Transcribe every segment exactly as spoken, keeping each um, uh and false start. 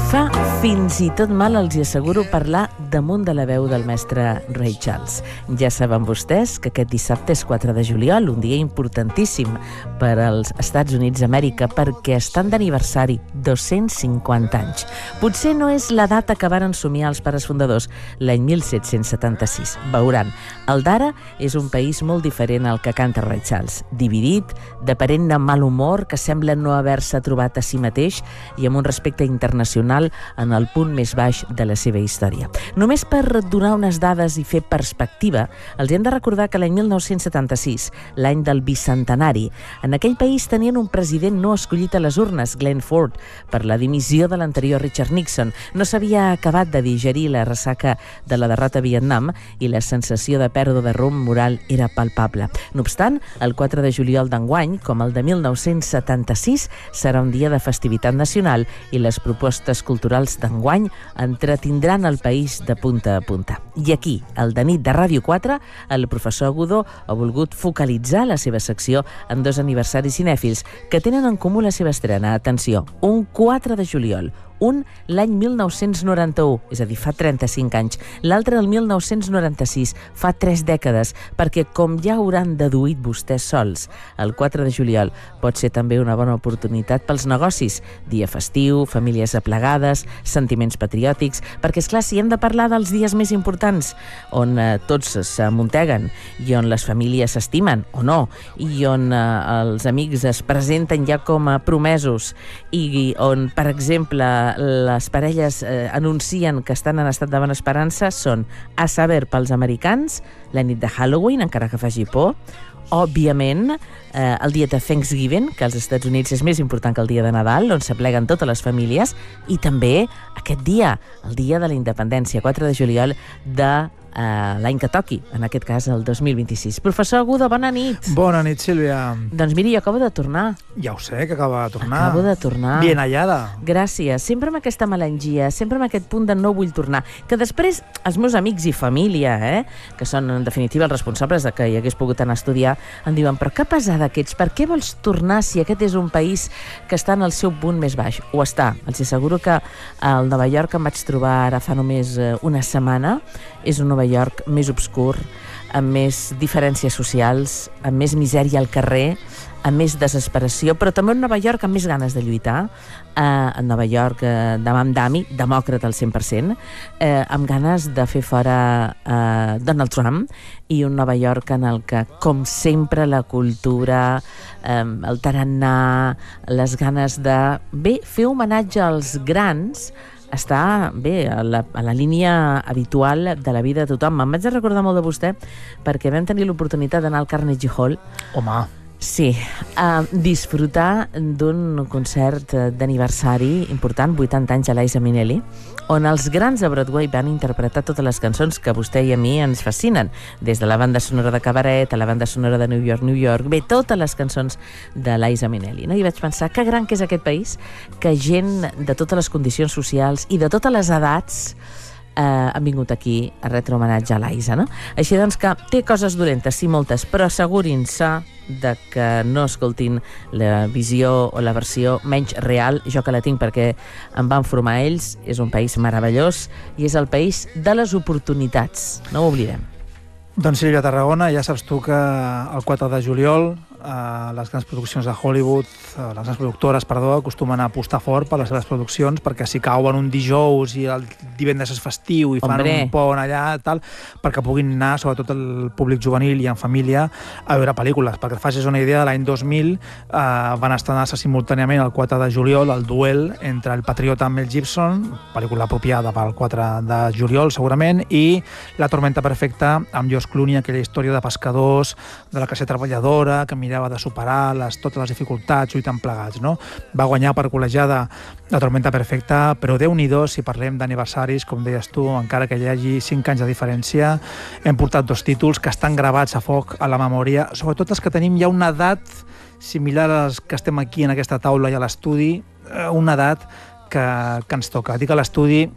Fa fins i tot mal, els hi asseguro, parlar damunt de la veu del mestre Ray Charles. Ja saben vostès que aquest dissabte és quatre de juliol, un dia importantíssim per als Estats Units d'Amèrica perquè estan d'aniversari, dos-cents cinquanta anys. Potser no és la data que varen somiar els pares fundadors, l'any mil set-cents setanta-sis. Veuran, el d'ara és un país molt diferent al que canta Ray Charles, dividit, d'aparent mal humor, que sembla no haver-se trobat a si mateix i amb un respecte internacional en el punt més baix de la seva història. Només per donar unes dades i fer perspectiva, els hem de recordar que l'any mil nou-cents setanta-sis, l'any del bicentenari, en aquell país tenien un president no escollit a les urnes, Glenn Ford, per la dimissió de l'anterior Richard Nixon. No s'havia acabat de digerir la ressaca de la derrota a Vietnam i la sensació de pèrdua de rumb moral era palpable. No obstant, el quatre de juliol d'enguany, com el de mil nou-cents setanta-sis, serà un dia de festivitat nacional i les propostes culturals d'enguany entretindran el país de punta a punta. I aquí, al de nit de Ràdio quatre, el professor Agudó ha volgut focalitzar la seva secció en dos aniversaris cinèfils que tenen en comú la seva estrena. Atenció, un quatre de juliol, un l'any mil nou-cents noranta-u, és a dir, fa trenta-cinc anys, l'altre el mil nou-cents noranta-sis, fa tres dècades, perquè, com ja hauran deduït vostès sols, el quatre de juliol pot ser també una bona oportunitat pels negocis, dia festiu, famílies aplegades, sentiments patriòtics, perquè, esclar, si hem de parlar dels dies més importants, on eh, tots s'amunteguen i on les famílies s'estimen, o no, i on eh, els amics es presenten ja com a promesos, i on, per exemple, les parelles eh, anuncien que estan en estat de bona esperança, són, a saber, pels americans, la nit de Halloween, encara que faci por, òbviament, eh, el dia de Thanksgiving, que als Estats Units és més important que el dia de Nadal, on s'apleguen totes les famílies, i també aquest dia, el dia de la independència, quatre de juliol de Uh, l'any que toqui, en aquest cas el dos mil vint-i-sis. Professor Agudo, bona nit. Bona nit, Sílvia. Doncs miri, jo acabo de tornar. Ja ho sé, que acaba de tornar. Acabo de tornar. Bien hallada. Gràcies. Sempre amb aquesta melangia, sempre amb aquest punt de no vull tornar. Que després els meus amics i família, eh, que són en definitiva els responsables de que hi hagués pogut anar a estudiar, em diuen, però que pesada que ets, per què vols tornar si aquest és un país que està en el seu punt més baix? Ho està. Els asseguro que al Nova York em vaig trobar ara fa només una setmana. És un Nova York més obscur, amb més diferències socials, amb més misèria al carrer, amb més desesperació, però també un Nova York amb més ganes de lluitar, eh, en Nova York eh, de Mamdami, demòcrata al cent per cent, eh, amb ganes de fer fora eh, Donald Trump, i un Nova York en el que, com sempre, la cultura, eh, el tarannà, les ganes de, bé, fer homenatge als grans, està bé a la, a la línia habitual de la vida de tothom. Me'n vaig a recordar molt de vostè perquè vam tenir l'oportunitat d'anar al Carnegie Hall. Home. Sí, a disfrutar d'un concert d'aniversari important, vuitanta anys a Liza Minnelli, on els grans de Broadway van interpretar totes les cançons que a vostè i a mi ens fascinen, des de la banda sonora de Cabaret a la banda sonora de New York, New York, bé, totes les cançons de Liza Minnelli, no? I vaig pensar, que gran que és aquest país, que gent de totes les condicions socials i de totes les edats eh, han vingut aquí a retre homenatge a Liza, no? Així doncs que té coses dolentes, sí, moltes, però assegurin-se de que no escoltin la visió o la versió menys real, jo que la tinc perquè em van formar ells. És un país meravellós i és el país de les oportunitats, no ho oblidem. Doncs Sílvia, Tarragona, ja saps tu que el quatre de juliol eh, les grans produccions de Hollywood, eh, les grans productores, perdó, acostumen a apostar fort per les seves produccions, perquè si cauen un dijous i el divendres és festiu i fan Hombre. un pont allà, tal, perquè puguin anar, sobretot el públic juvenil i en família, a veure pel·lícules. Perquè et facis una idea, l'any dos mil eh, van estrenar-se simultàniament el quatre de juliol el duel entre El Patriota amb Mel Gibson, pel·lícula apropiada pel quatre de juliol segurament, i La tormenta perfecta amb George Clooney, aquella història de pescadors, de la classe treballadora, que mirava de superar les, totes les dificultats, lluitant plegats, no? Va guanyar per col·legiada La tormenta perfecta, però Déu-n'hi-do si parlem d'aniversaris, com deies tu, encara que hi hagi cinc anys de diferència, hem portat dos títols que estan gravats a foc a la memòria, sobretot els que tenim ja una edat similar a les que estem aquí en aquesta taula i a l'estudi, una edat que, que ens toca. Dic a l'estudi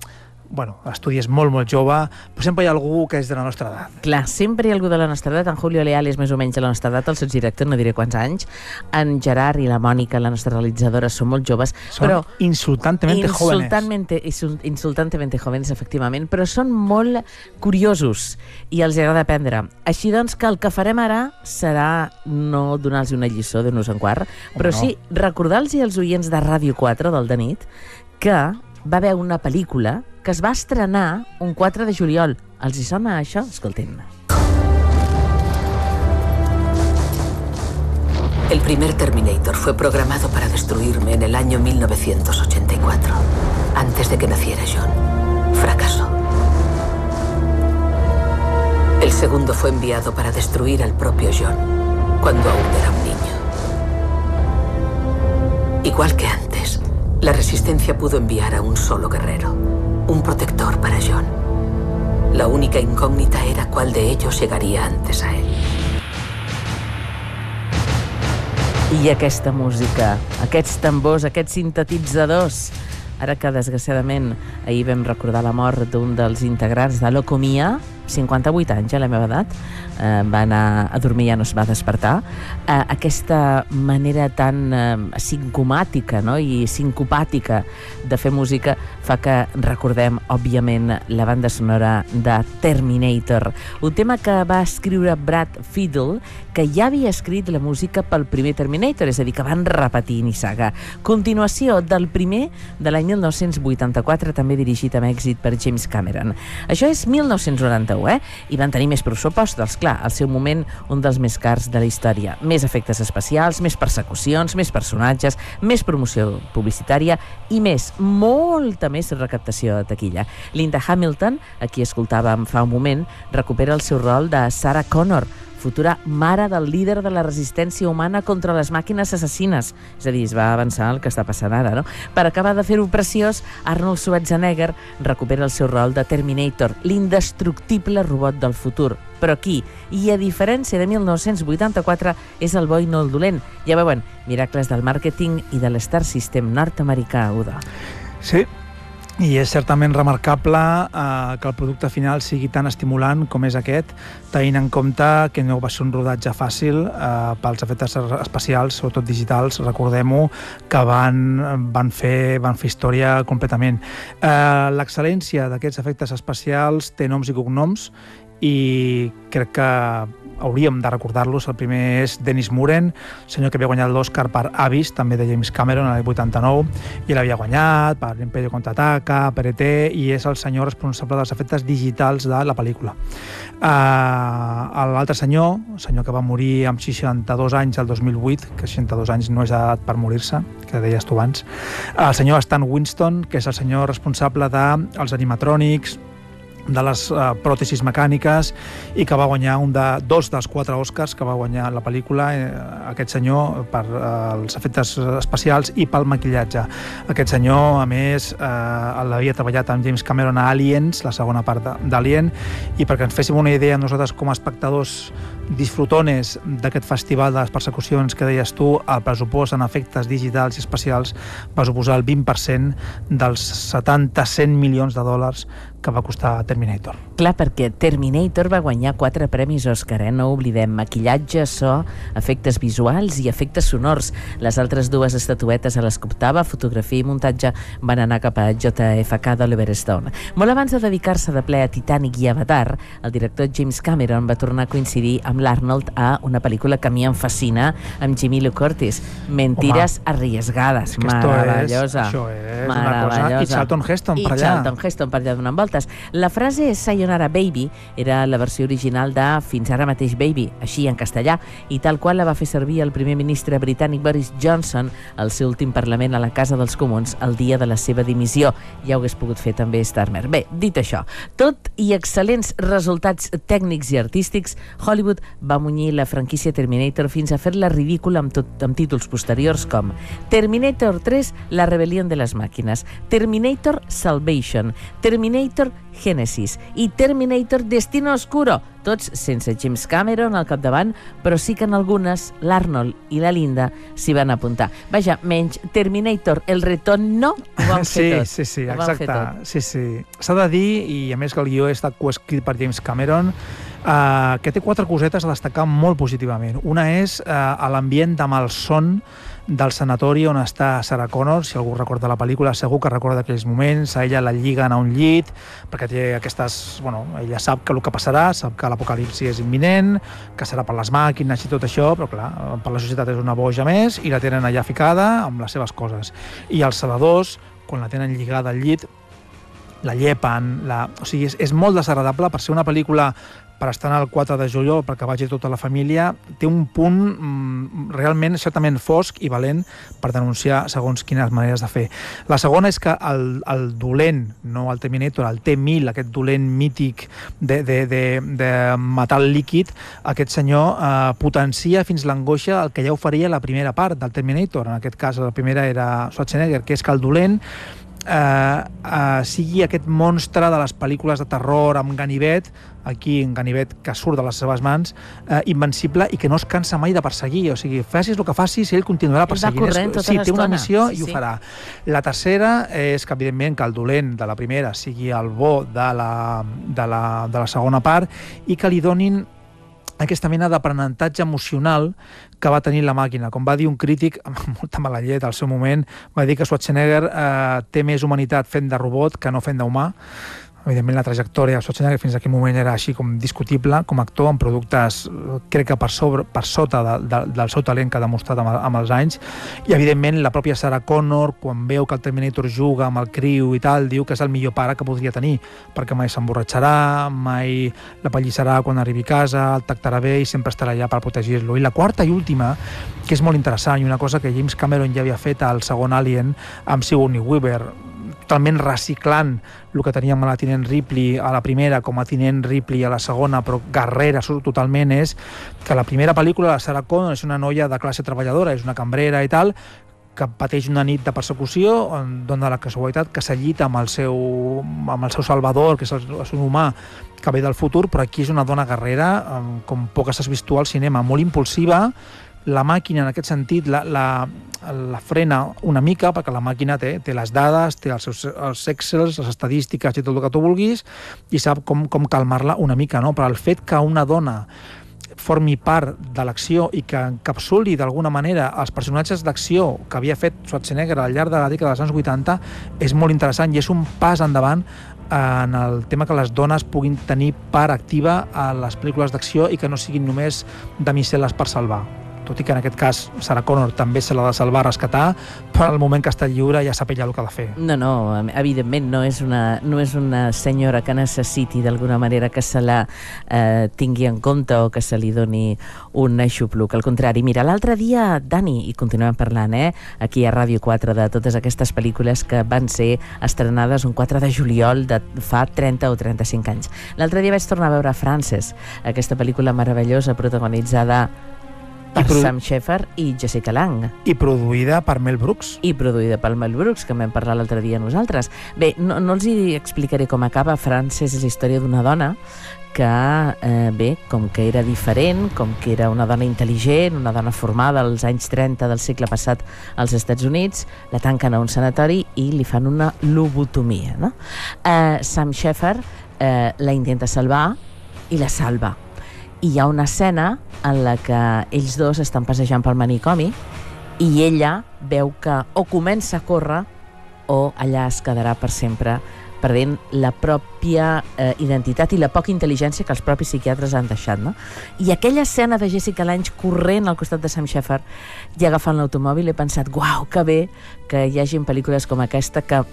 bueno, l'estudi és molt, molt jove, però sempre hi ha algú que és de la nostra edat. Clar, sempre hi ha algú de la nostra edat. En Julio Leal és més o menys de la nostra edat, el sotsdirector, no diré quants anys. En Gerard i la Mònica, la nostra realitzadora, són molt joves. Són però insultantemente jóvenes. Insultantemente, insultantemente jóvenes, efectivament, però són molt curiosos i els agrada aprendre. Així doncs que el que farem ara serà no donar-los una lliçó de nos en quart, però no. sí recordar-los als oients de Ràdio quatre del de nit que va haver una pel·lícula que es va estrenar un quatre de juliol. Els hi sona això? Escoltem. El primer Terminator fue programado para destruirme en el año mil novecientos ochenta y cuatro, antes de que naciera John. Fracasó. El segundo fue enviado para destruir al propio John, cuando aún era un niño. Igual que antes, la Resistencia pudo enviar a un solo guerrero, un protector para John. La única incógnita era cuál de ellos llegaría antes a él. I aquesta música, aquests tambors, aquests sintetitzadors, ara que desgraciadament ahir vam recordar la mort d'un dels integrants de Locomia, cinquanta-vuit anys, a la meva edat, eh, va anar a dormir i ja no es va despertar. Eh, aquesta manera tan eh, sincomàtica, no? I sincopàtica de fer música fa que recordem, òbviament, la banda sonora de Terminator, un tema que va escriure Brad Fiedel, que ja havia escrit la música pel primer Terminator, és a dir, que van repetir ni saga. Continuació del primer de l'any mil nou-cents vuitanta-quatre, també dirigit amb èxit per James Cameron. Això és mil nou-cents noranta-u, eh? I van tenir més pressupostos, clar, al seu moment un dels més cars de la història. Més efectes especials, més persecucions, més personatges, més promoció publicitària i més, molta més recaptació de taquilla. Linda Hamilton, a qui escoltàvem fa un moment, recupera el seu rol de Sarah Connor, futura mare del líder de la resistència humana contra les màquines assassines. És a dir, es va avançar el que està passant ara, no? Per acabar de fer-ho preciós, Arnold Schwarzenegger recupera el seu rol de Terminator, l'indestructible robot del futur. Però aquí, i a diferència de mil nou-cents vuitanta-quatre, és el bo i no el dolent. Ja veuen, miracles del màrqueting i de l'Star System nord-americà, Uda. Sí, i és certament remarcable eh, que el producte final sigui tan estimulant com és aquest, tenint en compte que no va ser un rodatge fàcil eh, pels efectes especials, sobretot digitals, recordem-ho, que van, van, fer, van fer història completament. Eh, l'excel·lència d'aquests efectes especials té noms i cognoms i crec que hauríem de recordar-los. El primer és Dennis Muren, senyor que havia guanyat l'Oscar per Abyss, també de James Cameron, en l'any vuitanta-nou, i l'havia guanyat per l'Imperio Contraataca, per E T, i és el senyor responsable dels efectes digitals de la pel·lícula. Uh, l'altre senyor, el senyor que va morir amb seixanta-dos anys el dos mil vuit, que seixanta-dos anys no és edat per morir-se, que deies tu abans, el senyor Stan Winston, que és el senyor responsable dels animatrònics, de les uh, pròtesis mecàniques, i que va guanyar un de dos dels quatre Oscars que va guanyar la pel·lícula, eh, aquest senyor, per uh, els efectes especials i pel maquillatge. Aquest senyor, a més, eh, l'havia treballat amb James Cameron a Aliens, la segona part d'Alien, i perquè ens féssim una idea nosaltres com a espectadors disfrutones d'aquest festival de les persecucions que deies tu, el pressupost en efectes digitals i especials va suposar el vint per cent dels setanta a cent milions de dòlars que va costar Terminator. Clar, perquè Terminator va guanyar quatre premis Òscar, eh? No oblidem, maquillatge, so, efectes visuals i efectes sonors. Les altres dues estatuetes a les que optava, fotografia i muntatge, van anar cap a J F K d'Oliver Stone. Molt abans de dedicar-se de ple a Titanic i Avatar, el director James Cameron va tornar a coincidir amb l'Arnold a una pel·lícula que a mi em fascina, amb Jamie Lee Curtis, Mentiras Home, arriesgades. Meravellosa. És, això és una cosa. I Charlton Heston per allà. I Charlton Heston per allà donant voltes. La frase Sayonara Baby era la versió original de Fins ara mateix Baby, així en castellà, i tal qual la va fer servir el primer ministre britànic Boris Johnson al seu últim Parlament a la Casa dels Comuns el dia de la seva dimissió. Ja ho hagués pogut fer també Starmer. Bé, dit això, tot i excel·lents resultats tècnics i artístics, Hollywood va munyir la franquícia Terminator fins a fer-la ridícula amb, tot, amb títols posteriors com Terminator tres, la rebel·lió de les màquines, Terminator Salvation, Terminator Terminator Genesis i Terminator Destino Oscuro, tots sense James Cameron al capdavant, però sí que en algunes l'Arnold i la Linda s'hi van apuntar. Vaja, menys Terminator, el retorno, ho van fer sí, tot. Sí, sí, ho exacte. Sí, sí. S'ha de dir, i a més que el guió ha estat coescrit per James Cameron, Uh, que té quatre cosetes a destacar molt positivament. Una és uh, l'ambient de malson del sanatori on està Sarah Connor. Si algú recorda la pel·lícula, segur que recorda aquells moments. A ella la lliguen a un llit perquè té aquestes... Bueno, ella sap que el que passarà, sap que l'apocalipsi és imminent, que serà per les màquines i tot això, però clar, per la societat és una boja més i la tenen allà ficada amb les seves coses. I els saladors, quan la tenen lligada al llit, la llepen, la... o sigui, és, és molt desagradable per ser una pel·lícula per estar el quatre de juliol, perquè vagi tota la família, té un punt mm, realment certament fosc i valent per denunciar segons quines maneres de fer. La segona és que el, el dolent, no el Terminator, el T mil, aquest dolent mític de, de, de, de metal líquid, aquest senyor eh, potencia fins l'angoixa el que ja oferia la primera part del Terminator. En aquest cas, la primera era Schwarzenegger, que és que el dolent Eh, eh, sigui aquest monstre de les pel·lícules de terror amb ganivet, aquí en ganivet que surt de les seves mans, eh, invencible i que no es cansa mai de perseguir. O sigui, facis el que facis, ell continuarà perseguint. Va corrent tota sí, té una missió sí, i ho sí. farà. La tercera és que, evidentment, que el dolent de la primera sigui el bo de la, de la, de la segona part i que li donin aquesta mena d'aprenentatge emocional que va tenir la màquina. Com va dir un crític, amb molta mala llet al seu moment, va dir que Schwarzenegger eh, té més humanitat fent de robot que no fent d'humà. Evidentment, la trajectòria de Schwarzenegger fins a aquell moment era així com discutible, com a actor, en productes, crec que per, sobre, per sota de, de, del seu talent que ha demostrat amb, amb els anys. I, evidentment, la pròpia Sarah Connor, quan veu que el Terminator juga amb el criu i tal, diu que és el millor pare que podria tenir, perquè mai s'emborratxarà, mai la pallissarà quan arribi a casa, el tractarà bé i sempre estarà allà per protegir-lo. I la quarta i última, que és molt interessant, i una cosa que James Cameron ja havia fet al segon Alien amb Sigourney Weaver, totalment reciclant el que teníem a la Tinent Ripley a la primera com a Tinent Ripley a la segona, però guerrera totalment, és que la primera pel·lícula, la Sarah Connor, és una noia de classe treballadora, és una cambrera i tal, que pateix una nit de persecució, dona la casualitat que s'allita amb el seu, amb el seu salvador, que és el, és un humà que ve del futur, però aquí és una dona guerrera, com poques has vist tu al cinema, molt impulsiva. La màquina, en aquest sentit, la, la, la frena una mica, perquè la màquina té, té les dades, té els seus els excels, les estadístiques i tot el que tu vulguis, i sap com, com calmar-la una mica, no? Però el fet que una dona formi part de l'acció i que encapsuli d'alguna manera els personatges d'acció que havia fet Schwarzenegger al llarg de la dècada dels anys vuitanta és molt interessant i és un pas endavant en el tema que les dones puguin tenir part activa a les pel·lícules d'acció i que no siguin només damisel·les per salvar. Tot i que en aquest cas Sarah Connor també se l'ha de salvar, rescatar, però al moment que està lliure ja sap ella el que ha de fer. No, no, evidentment no és una, no és una senyora que necessiti d'alguna manera que se la eh, tingui en compte o que se li doni un aixopluc. Al contrari, mira, l'altre dia, Dani, i continuem parlant, eh, aquí a Ràdio quatre, de totes aquestes pel·lícules que van ser estrenades un quatre de juliol de fa trenta o trenta-cinc anys. L'altre dia vaig tornar a veure Frances, aquesta pel·lícula meravellosa protagonitzada per produ... Sam Shepard i Jessica Lange. I produïda per Mel Brooks. I produïda per Mel Brooks, que en vam parlar l'altre dia nosaltres. Bé, no, no els hi explicaré com acaba. Frances és la història d'una dona que, eh, bé, com que era diferent, com que era una dona intel·ligent, una dona formada als anys trenta del segle passat als Estats Units, la tanquen a un sanatori i li fan una lobotomia, no? Eh, Sam Shepard eh, la intenta salvar i la salva. I hi ha una escena en la que ells dos estan passejant pel manicomi i ella veu que o comença a córrer o allà es quedarà per sempre perdent la pròpia eh, identitat i la poca intel·ligència que els propis psiquiatres han deixat, no? I aquella escena de Jessica Lange corrent al costat de Sam Shepard i agafant l'automòbil he pensat, uau, que bé que hi hagi pel·lícules com aquesta que